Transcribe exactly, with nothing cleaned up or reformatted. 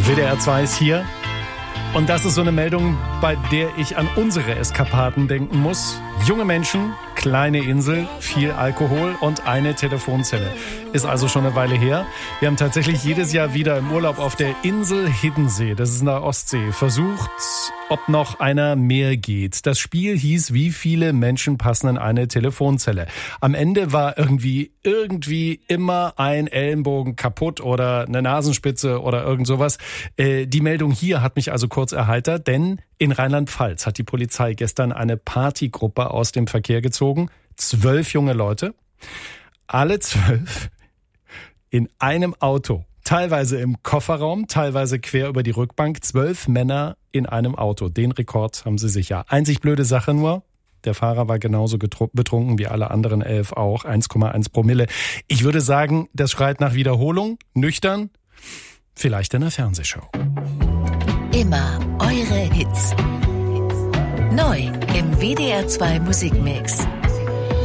W D R zwei ist hier. Und das ist so eine Meldung, bei der ich an unsere Eskapaden denken muss. Junge Menschen, kleine Insel, viel Alkohol und eine Telefonzelle. Ist also schon eine Weile her. Wir haben tatsächlich jedes Jahr wieder im Urlaub auf der Insel Hiddensee, das ist in der Ostsee, versucht, ob noch einer mehr geht. Das Spiel hieß, wie viele Menschen passen in eine Telefonzelle. Am Ende war irgendwie, irgendwie immer ein Ellenbogen kaputt oder eine Nasenspitze oder irgend sowas. Äh, die Meldung hier hat mich also kurz erheitert, denn in Rheinland-Pfalz hat die Polizei gestern eine Partygruppe aus dem Verkehr gezogen. Zwölf junge Leute, alle zwölf in einem Auto. Teilweise im Kofferraum, teilweise quer über die Rückbank. Zwölf Männer in einem Auto. Den Rekord haben sie sicher. Einzig blöde Sache nur, der Fahrer war genauso getru- betrunken wie alle anderen elf auch. eins Komma eins Promille. Ich würde sagen, das schreit nach Wiederholung. Nüchtern, vielleicht in einer Fernsehshow. Immer eure Hits. Neu im W D R zwei Musikmix.